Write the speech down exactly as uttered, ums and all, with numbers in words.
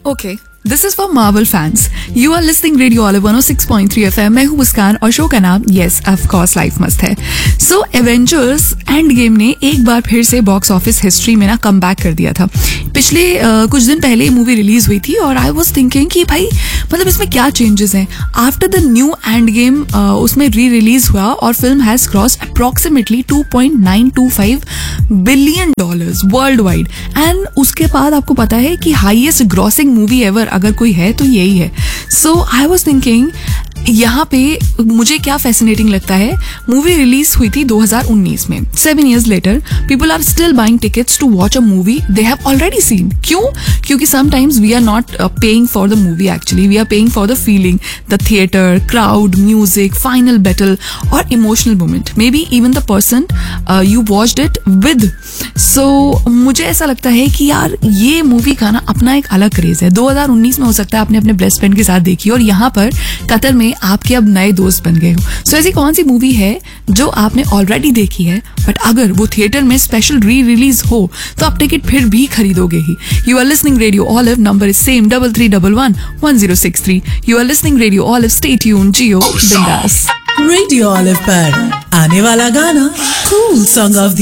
Okay, this is for Marvel fans. You are listening Radio Olive one oh six point three F M. मैं हूँ मुस्कान और show का नाम Yes, of course, Life मस्त है. So, Avengers Endgame ने एक बार फिर से बॉक्स ऑफिस हिस्ट्री में ना कम बैक कर दिया था. पिछले uh, कुछ दिन पहले मूवी रिलीज हुई थी और आई वॉज थिंकिंग कि भाई मतलब इसमें क्या चेंजेस हैं. After the new end game उसमें री रिलीज हुआ और film has cross approximately two point nine to five billion dollars world wide. And उसके बाद आपको पता है कि हाईएस्ट ग्रॉसिंग मूवी एवर अगर कोई है तो यही है. सो आई वॉज थिंकिंग यहाँ पे मुझे क्या फैसिनेटिंग लगता है. मूवी रिलीज हुई थी दो हज़ार उन्नीस में. Seven years later people are still buying tickets to watch a movie they have already seen. क्यों? क्योंकि sometimes we are not paying for the movie, actually we are paying for the feeling, the theatre, crowd, music, final battle और emotional moment, may be even the person you watched it with. सो मुझे ऐसा लगता है कि यार ये movie का ना अपना एक अलग क्रेज है. दो हज़ार उन्नीस में हो सकता है आपने अपने बेस्ट फ्रेंड के साथ देखी और यहाँ पर कतर में आपके अब नए दोस्त बन गए हो. सो so, ऐसी कौन सी मूवी है जो आपने ऑलरेडी देखी है बट अगर वो थिएटर में स्पेशल री रिलीज हो तो आप टिकट फिर भी खरीदोगे ही. You are listening radio olive, number is same double three double one one zero six three. You are listening radio olive, stay tuned, जियो बिंदास. रेडियो ऑलिव पर आने वाला गाना कूल सॉन्ग ऑफ